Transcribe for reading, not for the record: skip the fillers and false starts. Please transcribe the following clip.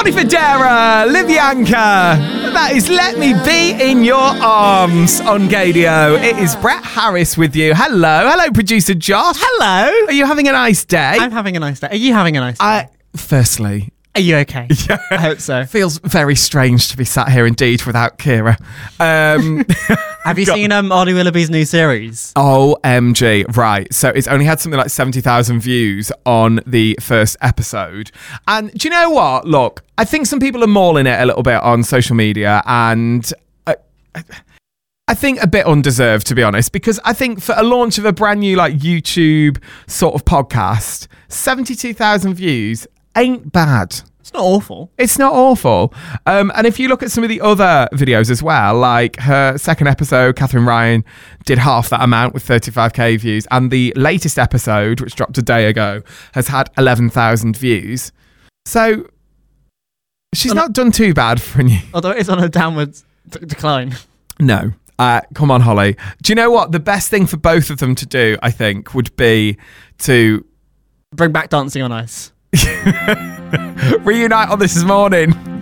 Bonnie Federa, Livyanka. That is Let Me Be In Your Arms on Gadio. It is Brett Harris with you. Hello, producer Josh. Hello. Are you having a nice day? I'm having a nice day. Are you having a nice day? Firstly, are you okay? Yeah. I hope so. Feels very strange to be sat here indeed without Kira. Have you seen Ollie Willoughby's new series? OMG. Right. So it's only had something like 70,000 views on the first episode. And do you know what? Look, I think some people are mauling it a little bit on social media, and I think a bit undeserved, to be honest, because I think for a launch of a brand new like YouTube sort of podcast, 72,000 views ain't bad. It's not awful. It's not awful. And if you look at some of the other videos as well, like her second episode, Catherine Ryan did half that amount with 35k views. And the latest episode, which dropped a day ago, has had 11,000 views. So she's not done too bad for a new... Although it's on a downward decline. No. Come on, Holly. Do you know what? The best thing for both of them to do, I think, would be to... bring back Dancing on Ice. reunite on This Morning.